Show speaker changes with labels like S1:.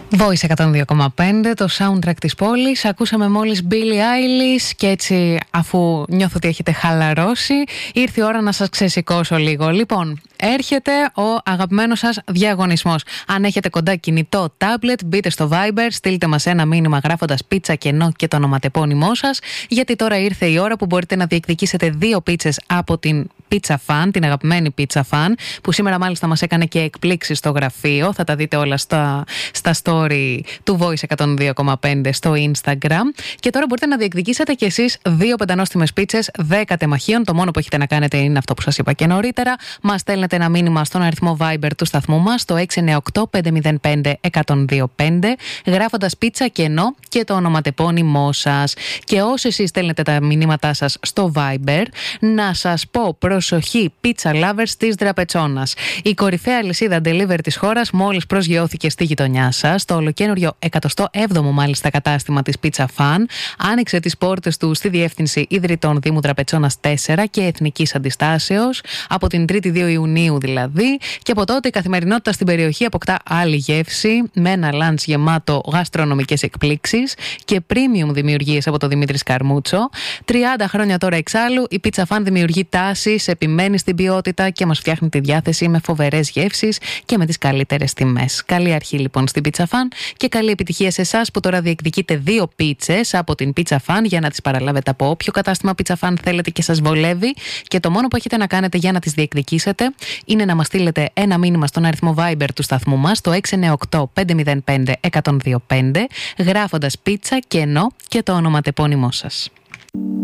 S1: Voice 102,5, το soundtrack της πόλης. Ακούσαμε μόλις Billie Eilish και έτσι, αφού νιώθω ότι έχετε χαλαρώσει, ήρθε η ώρα να σας ξεσηκώσω λίγο. Λοιπόν, έρχεται ο αγαπημένος σας διαγωνισμός. Αν έχετε κοντά κινητό, tablet, μπείτε στο Viber, στείλτε μας ένα μήνυμα γράφοντας πίτσα κενό και το ονοματεπώνυμό σας, γιατί τώρα ήρθε η ώρα που μπορείτε να διεκδικήσετε 2 πίτσες από την Pizza Fan, την αγαπημένη Pizza Fan, που σήμερα μάλιστα μας έκανε και εκπλήξεις στο γραφείο. Θα τα δείτε όλα στα story του Voice 102,5 στο Instagram. Και τώρα μπορείτε να διεκδικήσετε κι εσείς 2 πεντανόστιμες πίτσες 10 τεμαχίων. Το μόνο που έχετε να κάνετε είναι αυτό που σας είπα και νωρίτερα. Μας στέλνετε ένα μήνυμα στον αριθμό Viber του σταθμού μας, το 698-505-1025, γράφοντας πίτσα κενό και το ονοματεπώνυμό σας. Και όσοι εσείς στέλνετε τα μηνύματά σας στο Viber, να σας πω προσοχή, Pizza Lovers της Δραπετσόνας. Η κορυφαία αλυσίδα delivery της χώρας μόλις προσγειώθηκε στη γειτονιά σας. Το ολοκαίνουργιο 107ο μάλιστα κατάστημα της Pizza Fan άνοιξε τις πόρτες του στη διεύθυνση Ιδρυτών Δήμου Δραπετσόνας 4 και Εθνικής Αντιστάσεως από την 3η 2 Ιουνίου δηλαδή, και από τότε η καθημερινότητα στην περιοχή αποκτά άλλη γεύση με ένα lunch γεμάτο γαστρονομικές εκπλήξεις και premium δημιουργίες από τον Δημήτρη Σκαρμούτσο. 30 χρόνια τώρα εξάλλου η Pizza Fan δημιουργεί τάσεις, επιμένει στην ποιότητα και μας φτιάχνει τη διάθεση με φοβερές γεύσεις και με τις καλύτερες τιμές. Καλή αρχή λοιπόν στην Pizza Fan και καλή επιτυχία σε εσάς που τώρα διεκδικείτε 2 πίτσες από την Pizza Fan για να τις παραλάβετε από όποιο κατάστημα Pizza Fan θέλετε και σας βολεύει. Και το μόνο που έχετε να κάνετε για να τις διεκδικήσετε είναι να μας στείλετε ένα μήνυμα στον αριθμό Viber του σταθμού μας, το 698-505-1025, γράφοντας πίτσα κενό και το ονοματεπώνυμό σας.